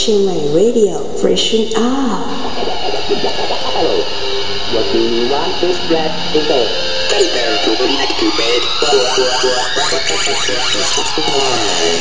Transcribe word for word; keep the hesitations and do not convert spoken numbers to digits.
Chiang Mai Radio, freshen up. Hello. What do you want this bread to go? Prepare to go back to bed.